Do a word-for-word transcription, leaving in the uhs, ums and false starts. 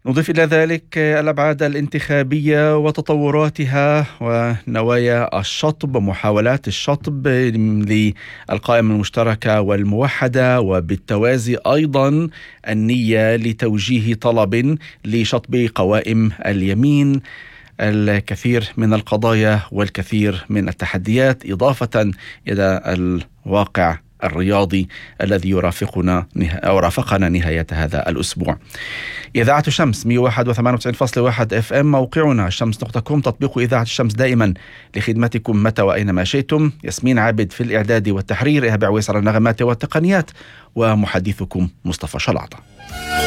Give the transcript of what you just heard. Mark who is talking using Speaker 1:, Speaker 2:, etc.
Speaker 1: نضيف إلى ذلك الأبعاد الانتخابية وتطوراتها ونوايا الشطب ومحاولات الشطب للقائمة المشتركة والموحدة، وبالتوازي أيضا النية لتوجيه طلب لشطب قوائم اليمين. الكثير من القضايا والكثير من التحديات، إضافة إلى الواقع الرياضي الذي يرافقنا أو رافقنا نهاية هذا الأسبوع. إذاعة الشمس مئة وواحد وثمانية وتسعين فاصلة واحد اف ام، موقعنا الشمس دوت كوم، تطبيق إذاعة الشمس دائما لخدمتكم متى وأينما شئتم. ياسمين عابد في الإعداد والتحرير، إيهاب عويس على النغمات والتقنيات، ومحدثكم مصطفى شلاطة.